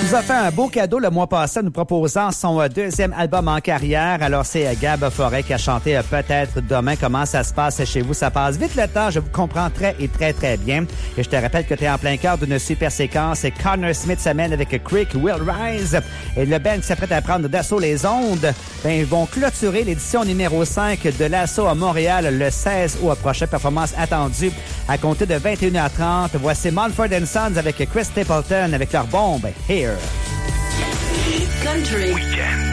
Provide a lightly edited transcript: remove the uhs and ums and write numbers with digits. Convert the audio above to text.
nous a fait un beau cadeau le mois passé en nous proposant son deuxième album en carrière. Alors, c'est Gab Forêt qui a chanté Peut-être demain. Comment ça se passe chez vous? Ça passe vite le temps. Je vous comprends très bien. Et je te rappelle que tu es en plein cœur d'une super séquence. Connor Smith s'amène avec Creek Will Rise. Et le band qui s'apprête à prendre d'assaut les ondes, ils vont clôturer l'édition numéro 5 de l'assaut à Montréal le 16 août prochain. Performance attendue à compter de 21h30. Voici Mumford & Sons avec Chris Stapleton avec leur bombe Here. Country. Weekend.